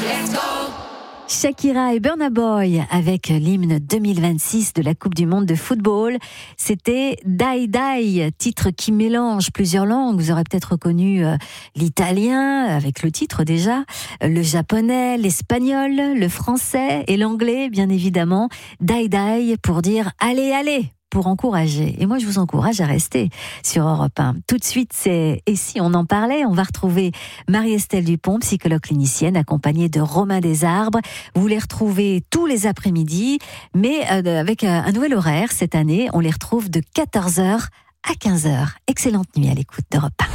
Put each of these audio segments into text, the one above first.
Shakira et Burna Boy avec l'hymne 2026 de la Coupe du Monde de football. C'était Die Die, titre qui mélange plusieurs langues. Vous aurez peut-être reconnu l'italien avec le titre déjà, le japonais, l'espagnol, le français et l'anglais bien évidemment. Die Die pour dire allez, allez, pour encourager. Et moi, je vous encourage à rester sur Europe 1. Tout de suite, c'est « Et si on en parlait ?» On va retrouver Marie-Estelle Dupont, psychologue clinicienne, accompagnée de Romain Desarbres. Vous les retrouvez tous les après-midi, mais avec un nouvel horaire cette année. On les retrouve de 14h à 15h. Excellente nuit à l'écoute d'Europe 1.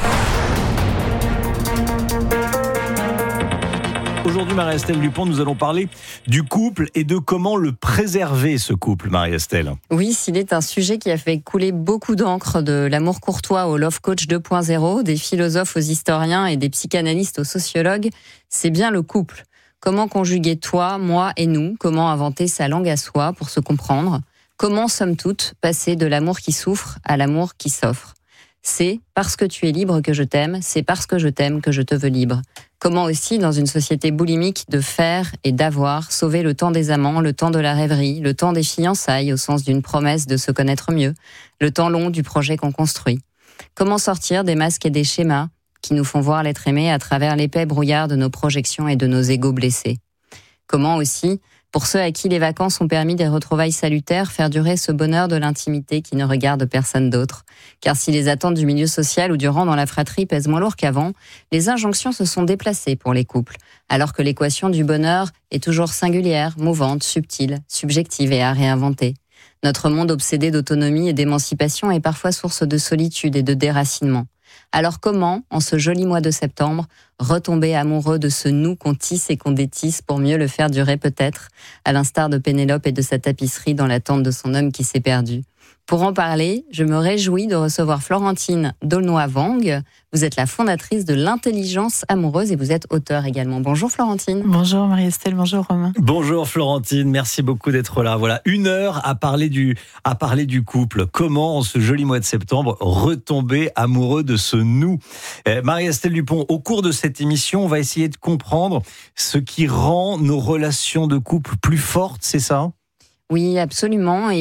Aujourd'hui, Marie-Estelle Dupont, nous allons parler du couple et de comment le préserver, ce couple, Marie-Estelle. Oui, s'il est un sujet qui a fait couler beaucoup d'encre, de l'amour courtois au Love Coach 2.0, des philosophes aux historiens et des psychanalystes aux sociologues, c'est bien le couple. Comment conjuguer toi, moi et nous? Comment inventer sa langue à soi pour se comprendre? Comment, somme toute, passer de l'amour qui souffre à l'amour qui s'offre? C'est parce que tu es libre que je t'aime, c'est parce que je t'aime que je te veux libre. Comment aussi, dans une société boulimique de faire et d'avoir, sauver le temps des amants, le temps de la rêverie, le temps des fiançailles au sens d'une promesse de se connaître mieux, le temps long du projet qu'on construit. Comment sortir des masques et des schémas qui nous font voir l'être aimé à travers l'épais brouillard de nos projections et de nos égos blessés. Comment aussi, pour ceux à qui les vacances ont permis des retrouvailles salutaires, faire durer ce bonheur de l'intimité qui ne regarde personne d'autre. Car si les attentes du milieu social ou du rang dans la fratrie pèsent moins lourd qu'avant, les injonctions se sont déplacées pour les couples, alors que l'équation du bonheur est toujours singulière, mouvante, subtile, subjective et à réinventer. Notre monde obsédé d'autonomie et d'émancipation est parfois source de solitude et de déracinement. Alors comment, en ce joli mois de septembre, retomber amoureux de ce nous qu'on tisse et qu'on détisse pour mieux le faire durer peut-être, à l'instar de Pénélope et de sa tapisserie dans l'attente de son homme qui s'est perdu? Pour en parler, je me réjouis de recevoir Florentine D'aulnoy-Wang. Vous êtes la fondatrice de l'intelligence amoureuse et vous êtes auteure également. Bonjour Florentine. Bonjour Marie-Estelle, bonjour Romain. Bonjour Florentine, merci beaucoup d'être là. Voilà, 1 heure à parler du couple. Comment, en ce joli mois de septembre, retomber amoureux de ce nous? Marie-Estelle Dupont, au cours de cette émission, on va essayer de comprendre ce qui rend nos relations de couple plus fortes, c'est ça? Oui, absolument.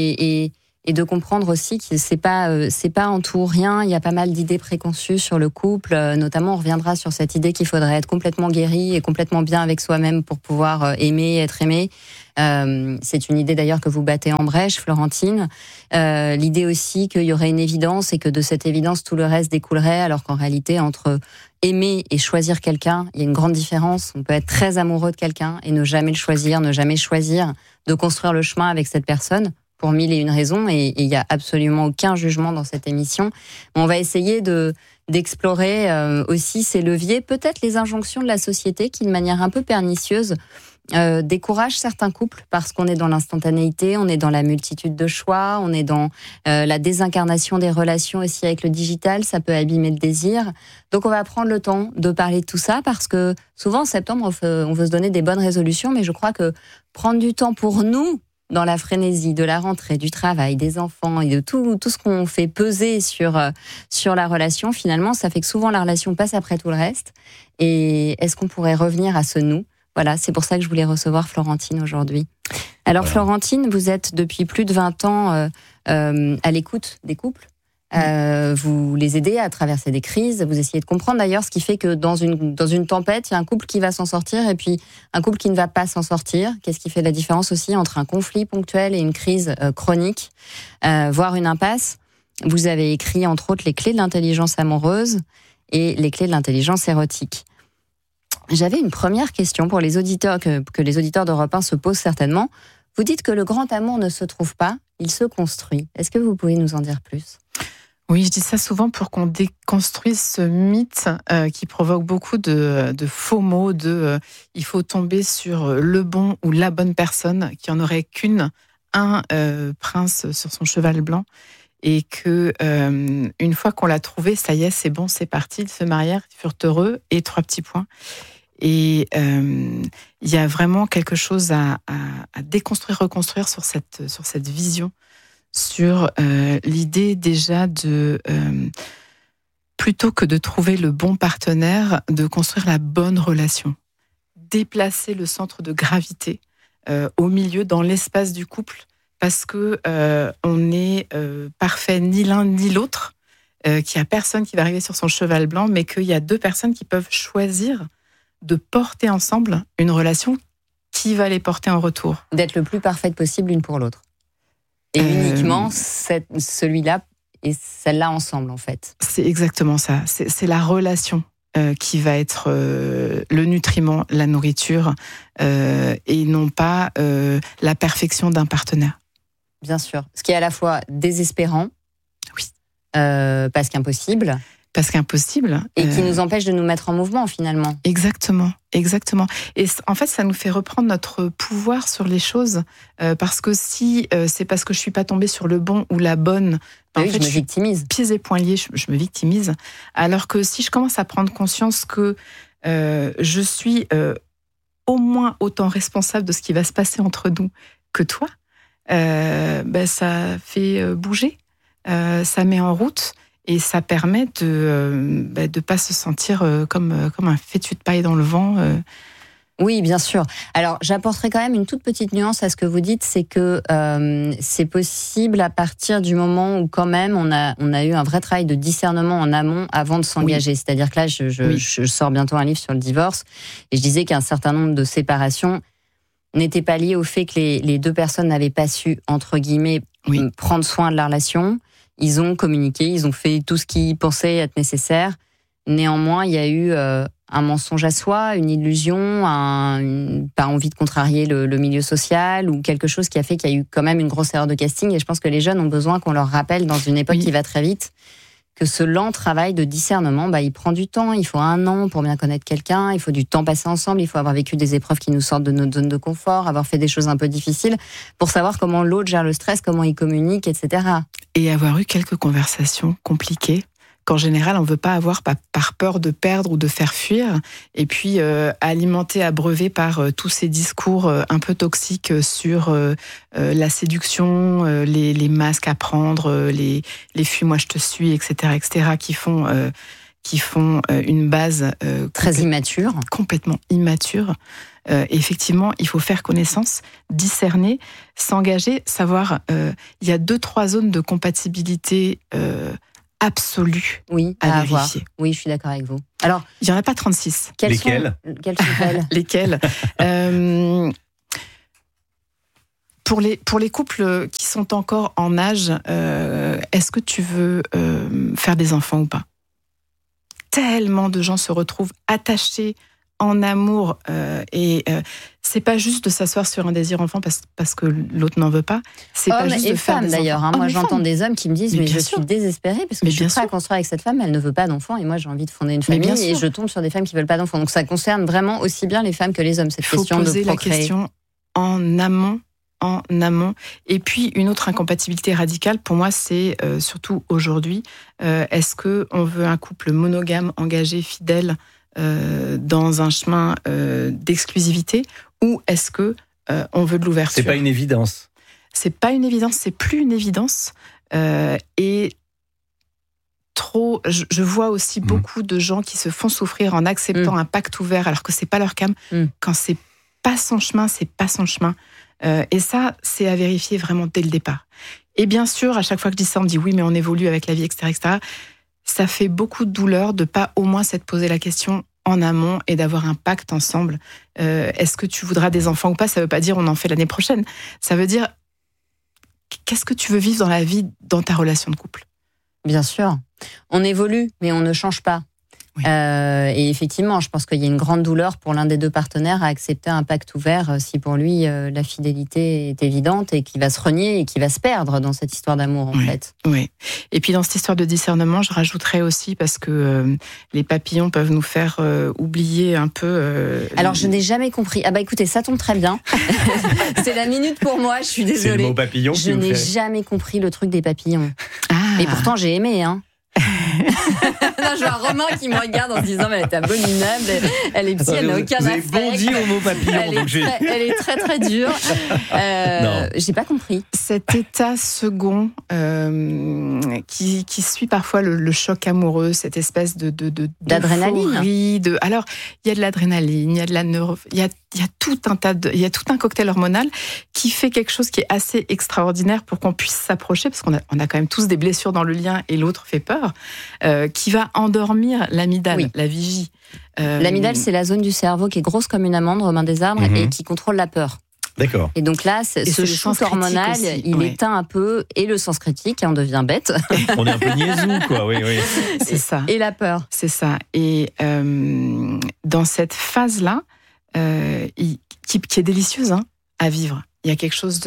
Et de comprendre aussi que c'est pas en tout ou rien. Il y a pas mal d'idées préconçues sur le couple. Notamment, on reviendra sur cette idée qu'il faudrait être complètement guéri et complètement bien avec soi-même pour pouvoir aimer, être aimé. C'est une idée d'ailleurs que vous battez en brèche, Florentine. L'idée aussi qu'il y aurait une évidence et que de cette évidence, tout le reste découlerait, alors qu'en réalité, entre aimer et choisir quelqu'un, il y a une grande différence. On peut être très amoureux de quelqu'un et ne jamais le choisir, ne jamais choisir de construire le chemin avec cette personne, pour 1001 raisons, et il n'y a absolument aucun jugement dans cette émission. On va essayer d'explorer aussi ces leviers, peut-être les injonctions de la société qui, de manière un peu pernicieuse, découragent certains couples parce qu'on est dans l'instantanéité, on est dans la multitude de choix, on est dans la désincarnation des relations aussi avec le digital, ça peut abîmer le désir. Donc on va prendre le temps de parler de tout ça parce que souvent en septembre on veut se donner des bonnes résolutions, mais je crois que prendre du temps pour nous, dans la frénésie de la rentrée, du travail, des enfants et de tout ce qu'on fait peser sur la relation, finalement, ça fait que souvent la relation passe après tout le reste. Et est-ce qu'on pourrait revenir à ce nous? Voilà, c'est pour ça que je voulais recevoir Florentine aujourd'hui. Alors voilà. Florentine, vous êtes depuis plus de 20 ans à l'écoute des couples. Vous les aidez à traverser des crises, vous essayez de comprendre d'ailleurs ce qui fait que dans une tempête, il y a un couple qui va s'en sortir et puis un couple qui ne va pas s'en sortir. Qu'est-ce qui fait la différence aussi entre un conflit ponctuel et une crise chronique, voire une impasse? Vous avez écrit entre autres les clés de l'intelligence amoureuse et les clés de l'intelligence érotique. J'avais une première question pour les auditeurs que les auditeurs d'Europe 1 se posent certainement. Vous dites que le grand amour ne se trouve pas, il se construit. Est-ce que vous pouvez nous en dire plus ? Oui, je dis ça souvent pour qu'on déconstruise ce mythe qui provoque beaucoup de faux mots, il faut tomber sur le bon ou la bonne personne, qui en aurait un prince sur son cheval blanc, et que une fois qu'on l'a trouvé, ça y est, c'est bon, c'est parti, ils se marièrent, ils furent heureux, et 3 petits points. Et il y a vraiment quelque chose à déconstruire, reconstruire sur cette vision, sur l'idée déjà de, plutôt que de trouver le bon partenaire, de construire la bonne relation. déplacer le centre de gravité au milieu, dans l'espace du couple, parce que on n'est parfait ni l'un ni l'autre, qu'il n'y a personne qui va arriver sur son cheval blanc, mais qu'il y a deux personnes qui peuvent choisir de porter ensemble une relation qui va les porter en retour. D'être le plus parfaite possible l'une pour l'autre. Et uniquement celui-là et celle-là ensemble, en fait. C'est exactement ça. C'est la relation qui va être le nutriment, la nourriture, et non pas la perfection d'un partenaire. Bien sûr. Ce qui est à la fois désespérant, oui, parce qu'impossible. Parce qu'impossible. Et qui nous empêche de nous mettre en mouvement, finalement. Exactement, exactement. Et en fait, ça nous fait reprendre notre pouvoir sur les choses, parce que si c'est parce que je suis pas tombée sur le bon ou la bonne, en fait, je me victimise. Pieds et poings liés, je me victimise. Alors que si je commence à prendre conscience que je suis au moins autant responsable de ce qui va se passer entre nous que toi, ça fait bouger, ça met en route. Et ça permet de pas se sentir comme un fétu de paille dans le vent. Oui, bien sûr. Alors, j'apporterai quand même une toute petite nuance à ce que vous dites, c'est que c'est possible à partir du moment où quand même on a eu un vrai travail de discernement en amont avant de s'engager. Oui. C'est-à-dire que là, je sors bientôt un livre sur le divorce et je disais qu'un certain nombre de séparations n'étaient pas liées au fait que les deux personnes n'avaient pas su, entre guillemets, prendre soin de la relation. Ils ont communiqué, ils ont fait tout ce qu'ils pensaient être nécessaire. Néanmoins, il y a eu un mensonge à soi, une illusion, pas envie de contrarier le milieu social ou quelque chose qui a fait qu'il y a eu quand même une grosse erreur de casting. Et je pense que les jeunes ont besoin qu'on leur rappelle, dans une époque qui va très vite, que ce lent travail de discernement, il prend du temps. Il faut 1 an pour bien connaître quelqu'un. Il faut du temps passé ensemble. Il faut avoir vécu des épreuves qui nous sortent de notre zone de confort, avoir fait des choses un peu difficiles pour savoir comment l'autre gère le stress, comment il communique, etc. Et avoir eu quelques conversations compliquées qu'en général, on ne veut pas avoir par peur de perdre ou de faire fuir. Et puis, alimenter, abreuver par tous ces discours un peu toxiques sur la séduction, les masques à prendre, les fuis-moi je te suis, etc., qui font une base très immature. Complètement immature. Effectivement, il faut faire connaissance, discerner, s'engager, savoir... il y a 2-3 zones de compatibilité absolue à vérifier. Oui, je suis d'accord avec vous. Alors, il n'y en a pas 36. Lesquelles sont-elles? Lesquelles Pour les couples qui sont encore en âge, est-ce que tu veux faire des enfants ou pas? Tellement de gens se retrouvent attachés en amour et c'est pas juste de s'asseoir sur un désir enfant parce que l'autre n'en veut pas. C'est hommes pas juste et de faire femmes des d'ailleurs. enfants. Moi, j'entends des hommes qui me disent mais je sûr. suis désespérée parce que je suis prêt à construire avec cette femme, elle ne veut pas d'enfants et moi j'ai envie de fonder une famille et je tombe sur des femmes qui veulent pas d'enfants. Donc ça concerne vraiment aussi bien les femmes que les hommes, cette question de procréer. Faut poser la question en amont. Et puis, une autre incompatibilité radicale, pour moi, c'est surtout aujourd'hui, est-ce qu'on veut un couple monogame, engagé, fidèle, dans un chemin d'exclusivité, ou est-ce que on veut de l'ouverture? C'est pas une évidence. C'est pas une évidence, c'est plus une évidence. Et trop, je vois aussi beaucoup de gens qui se font souffrir en acceptant un pacte ouvert alors que c'est pas leur cam. Quand c'est pas son chemin, c'est pas son chemin. Et ça, c'est à vérifier vraiment dès le départ. Et bien sûr, à chaque fois que je dis ça, on me dit oui, mais on évolue avec la vie, etc., etc. Ça fait beaucoup de douleur de pas au moins s'être posé la question en amont et d'avoir un pacte ensemble. Est-ce que tu voudras des enfants ou pas? Ça veut pas dire on en fait l'année prochaine. Ça veut dire qu'est-ce que tu veux vivre dans la vie, dans ta relation de couple? Bien sûr. On évolue, mais on ne change pas. Oui. Et effectivement, je pense qu'il y a une grande douleur pour l'un des deux partenaires à accepter un pacte ouvert si pour lui la fidélité est évidente et qu'il va se renier et qu'il va se perdre dans cette histoire d'amour en fait. Oui. Et puis dans cette histoire de discernement, je rajouterais aussi parce que les papillons peuvent nous faire oublier un peu. Alors je n'ai jamais compris. Ah bah écoutez, ça tombe très bien. C'est la minute pour moi. Je suis désolée. C'est le mot papillon. Je n'ai jamais compris le truc des papillons. Et pourtant j'ai aimé. Non, je vois Romain qui me regarde en se disant, mais elle est abominable, elle est petite, elle n'a aucun affect. Vous avez bondi au mot papillon. Elle est très très dure. J'ai pas compris. Cet état second qui suit parfois le choc amoureux, cette espèce d'adrénaline. Alors, il y a de l'adrénaline, il y a de la il y a tout un cocktail hormonal qui fait quelque chose qui est assez extraordinaire pour qu'on puisse s'approcher, parce qu'on a quand même tous des blessures dans le lien et l'autre fait peur, qui va endormir l'amygdale, la vigie. L'amygdale, c'est la zone du cerveau qui est grosse comme une amande, Romain Desarbres, et qui contrôle la peur. D'accord. Et donc là, ce shoot hormonal, il éteint un peu, et le sens critique, on devient bête. On est un peu niaisou, quoi, oui. C'est ça. Et la peur. C'est ça. Et dans cette phase-là, qui est délicieuse à vivre. Il y a quelque chose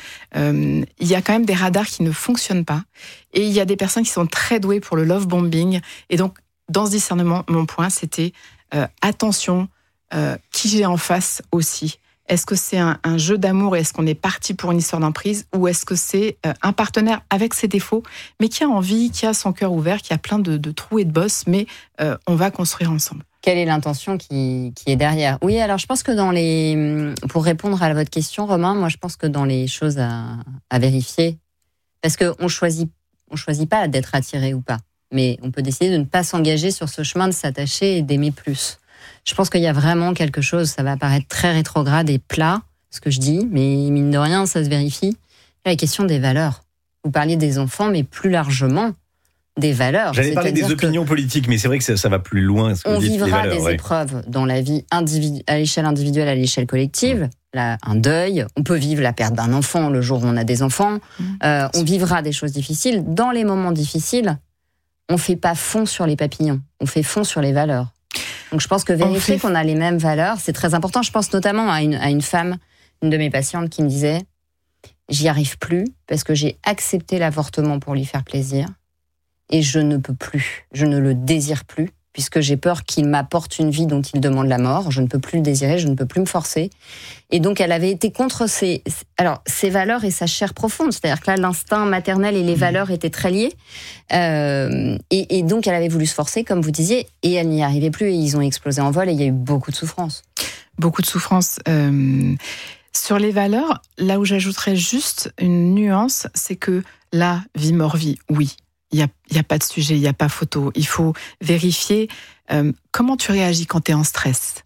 il y a quand même des radars qui ne fonctionnent pas. Et il y a des personnes qui sont très douées pour le love bombing. Et donc, dans ce discernement, mon point, c'était attention, qui j'ai en face aussi. Est-ce que c'est un jeu d'amour et est-ce qu'on est parti pour une histoire d'emprise, ou est-ce que c'est un partenaire avec ses défauts, mais qui a envie, qui a son cœur ouvert, qui a plein de trous et de bosses, mais on va construire ensemble. Quelle est l'intention qui est derrière? Oui, alors je pense que pour répondre à votre question, Romain, moi je pense que dans les choses à vérifier, parce qu'on choisit pas d'être attiré ou pas, mais on peut décider de ne pas s'engager sur ce chemin, de s'attacher et d'aimer plus. Je pense qu'il y a vraiment quelque chose, ça va paraître très rétrograde et plat, ce que je dis, mais mine de rien, ça se vérifie. La question des valeurs. Vous parliez des enfants, mais plus largement des valeurs. J'allais parler des opinions politiques, mais c'est vrai que ça va plus loin. On vivra des épreuves dans la vie à l'échelle individuelle, à l'échelle collective. Là, un deuil, on peut vivre la perte d'un enfant le jour où on a des enfants. On vivra des choses difficiles. Dans les moments difficiles, on fait pas fond sur les papillons, on fait fond sur les valeurs. Donc je pense que vérifier qu'on a les mêmes valeurs, c'est très important. Je pense notamment à une femme, une de mes patientes, qui me disait « J'y arrive plus parce que j'ai accepté l'avortement pour lui faire plaisir et je ne peux plus, je ne le désire plus puisque j'ai peur qu'il m'apporte une vie dont il demande la mort. Je ne peux plus le désirer, je ne peux plus me forcer. » Et donc elle avait été contre ses valeurs et sa chair profonde. C'est-à-dire que là, l'instinct maternel et les valeurs étaient très liés. Et donc elle avait voulu se forcer, comme vous disiez, et elle n'y arrivait plus et ils ont explosé en vol et il y a eu beaucoup de souffrance. Beaucoup de souffrance. Sur les valeurs, là où j'ajouterais juste une nuance, c'est que là, vie, mort, vie, oui. Il n'y a pas de sujet, il n'y a pas photo. Il faut vérifier comment tu réagis quand tu es en stress.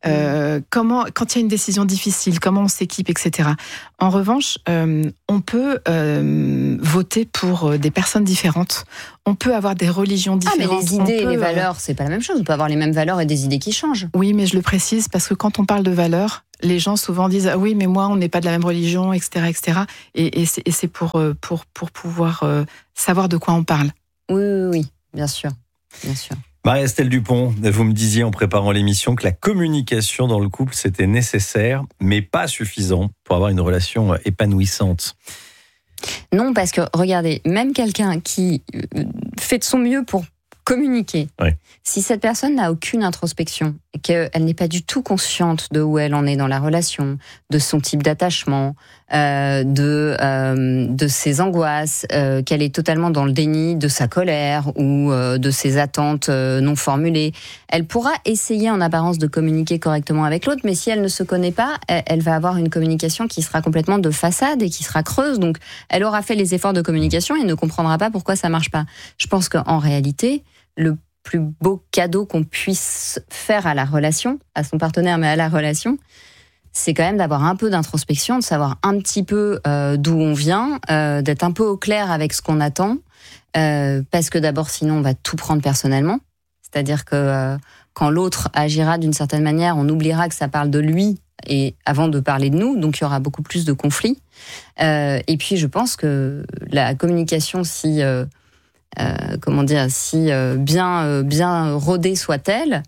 Quand il y a une décision difficile, comment on s'équipe, etc. En revanche, on peut voter pour des personnes différentes. On peut avoir des religions différentes. Mais les idées et les valeurs, c'est pas la même chose. On peut avoir les mêmes valeurs et des idées qui changent. Oui, mais je le précise parce que quand on parle de valeurs, les gens souvent disent « Ah oui, mais moi, on n'est pas de la même religion, etc. etc. » Et c'est pour pouvoir savoir de quoi on parle. Oui, bien sûr. Marie-Estelle Dupont, vous me disiez en préparant l'émission que la communication dans le couple, c'était nécessaire, mais pas suffisant pour avoir une relation épanouissante. Non, parce que, regardez, même quelqu'un qui fait de son mieux pour communiquer, si cette personne n'a aucune introspection, et qu'elle n'est pas du tout consciente de où elle en est dans la relation, de son type d'attachement, de ses angoisses, qu'elle est totalement dans le déni de sa colère ou de ses attentes non formulées, elle pourra essayer en apparence de communiquer correctement avec l'autre, mais si elle ne se connaît pas, elle va avoir une communication qui sera complètement de façade et qui sera creuse, donc elle aura fait les efforts de communication et ne comprendra pas pourquoi ça marche pas. Je pense qu'en réalité, le plus beau cadeau qu'on puisse faire à la relation, à son partenaire, mais à la relation, c'est quand même d'avoir un peu d'introspection, de savoir un petit peu d'où on vient, d'être un peu au clair avec ce qu'on attend, parce que d'abord, sinon, on va tout prendre personnellement. C'est-à-dire que quand l'autre agira d'une certaine manière, on oubliera que ça parle de lui et avant de parler de nous, donc il y aura beaucoup plus de conflits. Et puis, je pense que la communication, si bien rodée soit-elle,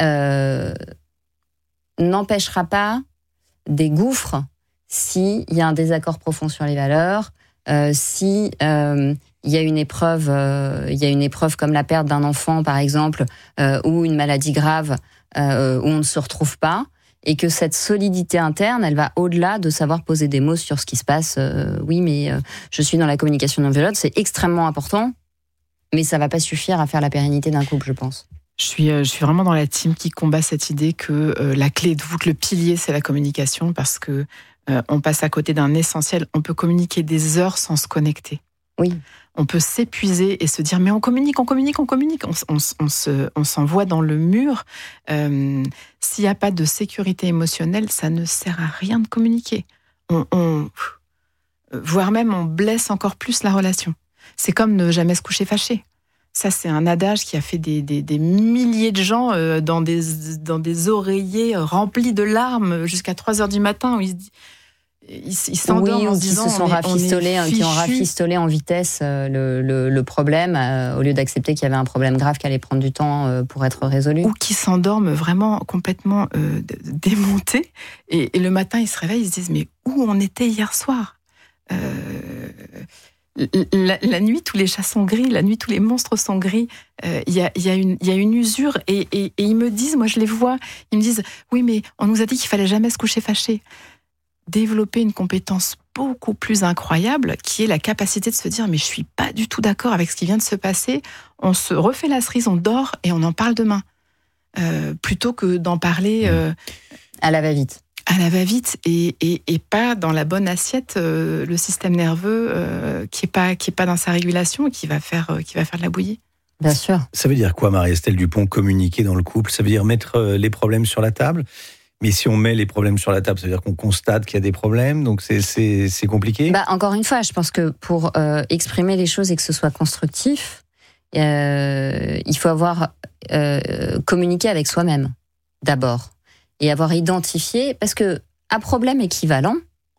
n'empêchera pas des gouffres s'il y a un désaccord profond sur les valeurs, si il y a une épreuve comme la perte d'un enfant par exemple, ou une maladie grave où on ne se retrouve pas, et que cette solidité interne, elle va au-delà de savoir poser des mots sur ce qui se passe. Oui, mais je suis dans la communication non violente, c'est extrêmement important. Mais ça va pas suffire à faire la pérennité d'un couple, je pense. Je suis vraiment dans la team qui combat cette idée que la clé de voûte, le pilier, c'est la communication, parce que on passe à côté d'un essentiel. On peut communiquer des heures sans se connecter. Oui. On peut s'épuiser et se dire mais on communique. On s'envoie dans le mur. S'il n'y a pas de sécurité émotionnelle, ça ne sert à rien de communiquer. Voire même on blesse encore plus la relation. C'est comme ne jamais se coucher fâché. Ça, c'est un adage qui a fait des milliers de gens dans des oreillers remplis de larmes jusqu'à 3 heures du matin où ils s'endorment en se disant qui ont rafistolé en vitesse le problème au lieu d'accepter qu'il y avait un problème grave qui allait prendre du temps pour être résolu. Ou qui s'endorment vraiment complètement démontés et le matin ils se réveillent, ils se disent mais où on était hier soir? La nuit, tous les chats sont gris, la nuit, tous les monstres sont gris. Il y a une usure et ils me disent, moi je les vois, ils me disent, oui mais on nous a dit qu'il fallait jamais se coucher fâché. Développer une compétence beaucoup plus incroyable qui est la capacité de se dire, mais je suis pas du tout d'accord avec ce qui vient de se passer. On se refait la cerise, on dort et on en parle demain. Plutôt que d'en parler à la va-vite. À la va-vite et pas dans la bonne assiette, le système nerveux qui est pas dans sa régulation et qui va faire de la bouillie. Bien sûr. Ça veut dire quoi, Marie-Estelle Dupont, communiquer dans le couple? Ça veut dire mettre les problèmes sur la table? Mais si on met les problèmes sur la table, ça veut dire qu'on constate qu'il y a des problèmes, donc c'est compliqué? Encore une fois, je pense que pour exprimer les choses et que ce soit constructif, il faut avoir communiqué avec soi-même, d'abord. Et avoir identifié, parce que à problème équivalent,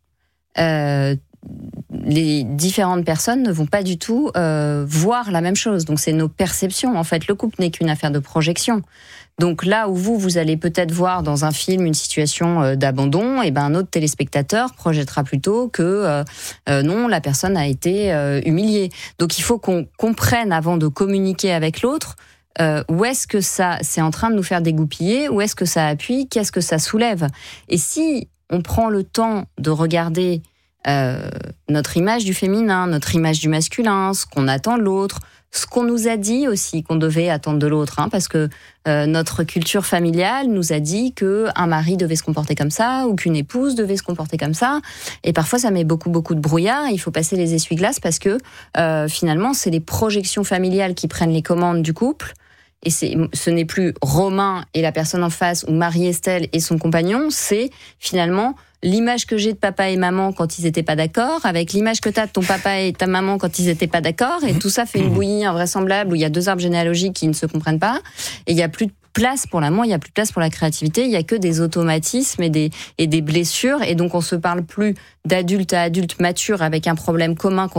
les différentes personnes ne vont pas du tout voir la même chose. Donc c'est nos perceptions. En fait, le couple n'est qu'une affaire de projection. Donc là où vous allez peut-être voir dans un film une situation d'abandon, et un autre téléspectateur projettera plutôt que non, la personne a été humiliée. Donc il faut qu'on comprenne avant de communiquer avec l'autre. Où est-ce que ça c'est en train de nous faire dégoupiller, où est-ce que ça appuie, qu'est-ce que ça soulève. Et si on prend le temps de regarder notre image du féminin, notre image du masculin, ce qu'on attend de l'autre, ce qu'on nous a dit aussi qu'on devait attendre de l'autre, parce que notre culture familiale nous a dit qu'un mari devait se comporter comme ça ou qu'une épouse devait se comporter comme ça, et parfois ça met beaucoup de brouillard et il faut passer les essuie-glaces parce que finalement c'est les projections familiales qui prennent les commandes du couple. Et ce n'est plus Romain et la personne en face ou Marie-Estelle et son compagnon, c'est finalement l'image que j'ai de papa et maman quand ils n'étaient pas d'accord, avec l'image que tu as de ton papa et ta maman quand ils n'étaient pas d'accord, et tout ça fait une bouillie invraisemblable où il y a 2 arbres généalogiques qui ne se comprennent pas, et il n'y a plus de place pour l'amour, il n'y a plus de place pour la créativité, il n'y a que des automatismes et des blessures, et donc on ne se parle plus d'adulte à adulte mature avec un problème commun